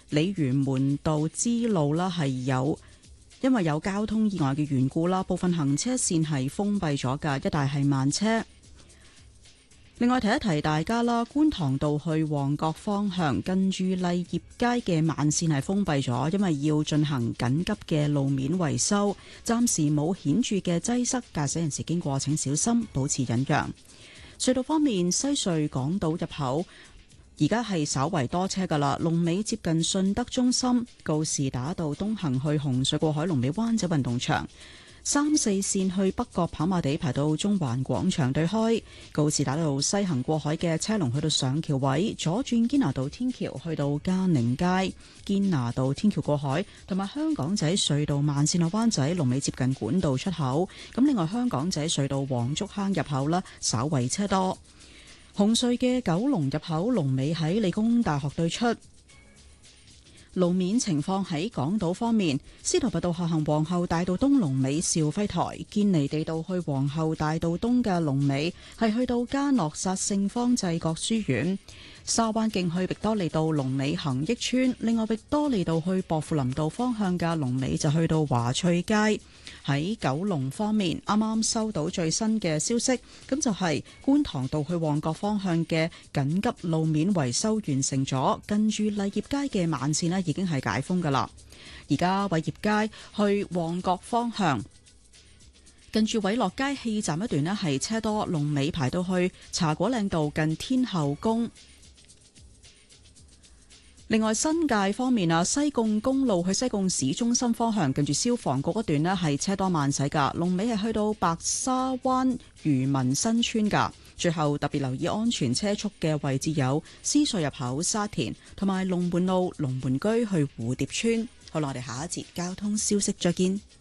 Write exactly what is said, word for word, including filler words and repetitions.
鯉魚門道支路啦，係有因為有交通意外嘅緣故啦，部分行車線係封閉咗㗎，一帶係慢車。另外提一提大家啦，觀塘道去旺角方向近住麗業街嘅慢線係封閉咗，因為要進行緊急嘅路面維修，暫時冇顯著嘅擠塞，駕駛人士經過請小心，保持忍讓。隧道方面，西隧港島入口而家係稍為多車噶啦，龍尾接近順德中心，告士打道東行去紅隧過海，龍尾灣仔運動場。三四線去北角跑馬地排到中環廣場對開，告士打道西行過海嘅車龍去到上橋位，左轉堅拿道天橋去到嘉寧街，堅拿道天橋過海，同埋香港仔隧道慢線去灣仔龍尾接近管道出口。咁另外香港仔隧道黃竹坑入口啦，稍為車多。紅隧嘅九龍入口龍尾喺理工大學對出。路面情況喺港島方面，司徒拔道下行皇后大道東龍尾兆輝台，堅尼地道去皇后大道東嘅龍尾係去到嘉諾撒聖方濟各書院。沙灣徑去域多利道龍尾恒益村，另外域多利道去薄扶林道方向嘅龍尾就去到華翠街。喺九龍方面，啱啱收到最新嘅消息，咁就係觀塘道去旺角方向嘅緊急路面維修完成咗，近住麗業街嘅慢線呢已經係解封噶啦。而家偉業街去旺角方向，近住偉樂街氣站一段呢係車多，龍尾排到去茶果嶺道近天后宮。另外新界方面啊，西貢公路去西貢市中心方向，近住消防局一段呢係車多慢駛噶，龍尾係去到白沙灣漁民新村噶。最後特別留意安全車速嘅位置有獅隧入口沙田，同埋龍門路龍門居去蝴蝶村。好啦，我哋下一節交通消息再見。